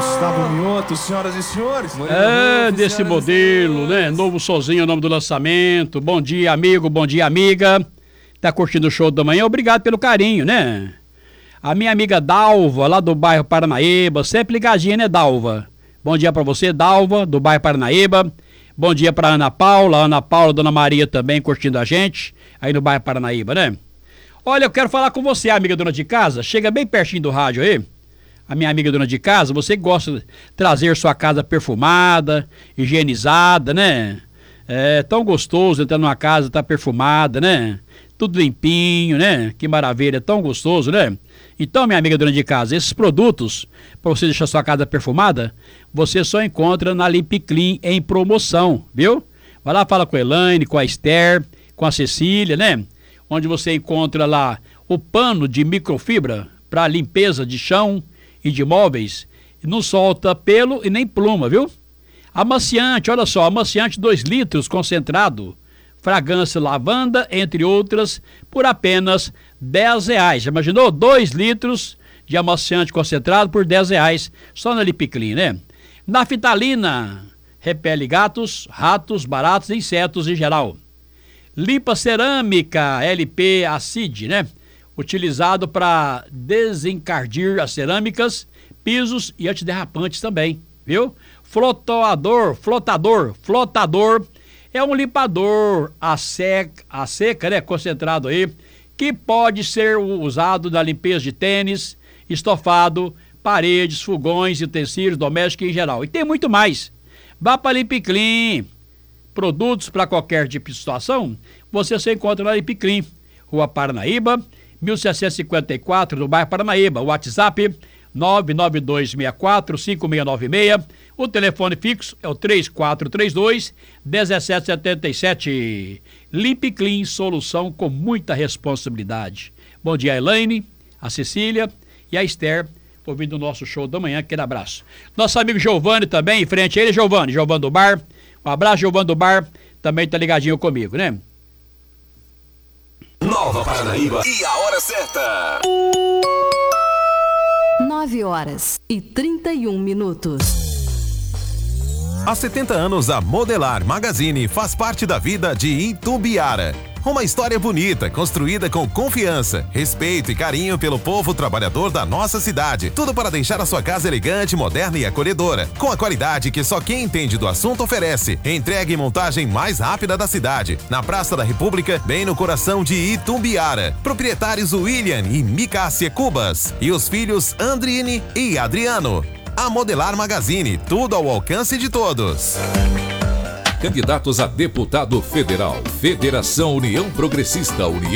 Gustavo Mioto, senhoras e senhores. Desse modelo, né? Novo Sozinho é o nome do lançamento. Bom dia, amigo, bom dia, amiga. Tá curtindo o show da manhã? Obrigado pelo carinho, né? A minha amiga Dalva, lá do bairro Paranaíba, sempre ligadinha, né, Dalva? Bom dia pra você, Dalva, do bairro Paranaíba. Bom dia pra Ana Paula, Dona Maria também curtindo a gente, aí no bairro Paranaíba, né? Olha, eu quero falar com você, amiga dona de casa, chega bem pertinho do rádio aí. A minha amiga dona de casa, você gosta de trazer sua casa perfumada, higienizada, né? É tão gostoso entrar numa casa, tá perfumada, né? Tudo limpinho, né? Que maravilha, tão gostoso, né? Então, minha amiga dona de casa, esses produtos, para você deixar sua casa perfumada, você só encontra na Limp Clean em promoção, viu? Vai lá, fala com a Elaine, com a Esther, com a Cecília, né? Onde você encontra lá o pano de microfibra para limpeza de chão e de móveis, não solta pelo e nem pluma, viu? Amaciante, olha só, amaciante 2 litros concentrado, fragrância lavanda, entre outras, por apenas R$10. Já imaginou? 2 litros de amaciante concentrado por R$10, só na Limp Clean, né? Naftalina, repele gatos, ratos, baratos e insetos em geral. Limpa cerâmica, LP Acid, né? Utilizado para desencardir as cerâmicas, pisos e antiderrapantes também, viu? Flotador é um limpador a seca, né? Concentrado aí, que pode ser usado na limpeza de tênis, estofado, paredes, fogões, utensílios domésticos em geral. E tem muito mais. Vá para Limp Clean. Produtos para qualquer tipo de situação, você se encontra na Limp Clean, Rua Paranaíba, 1754, no bairro Paranaíba. O WhatsApp 992645696. O telefone fixo é o 3432-1777. Limp Clean, solução com muita responsabilidade. Bom dia, a Elaine, a Cecília e a Esther, ouvindo o nosso show da manhã. Aquele abraço. Nosso amigo Giovanni também, em frente a ele, Giovanni do Bar. Um abraço, Giovanni do Bar, também tá ligadinho comigo, né? Nova Paranaíba e a hora certa. 9h31. Há 70 anos, a Modelar Magazine faz parte da vida de Itumbiara. Uma história bonita, construída com confiança, respeito e carinho pelo povo trabalhador da nossa cidade. Tudo para deixar a sua casa elegante, moderna e acolhedora. Com a qualidade que só quem entende do assunto oferece. Entrega e montagem mais rápida da cidade. Na Praça da República, bem no coração de Itumbiara. Proprietários William e Micácia Cubas. E os filhos Andrine e Adriano. A Modelar Magazine, tudo ao alcance de todos. Candidatos a deputado federal. Federação União Progressista, União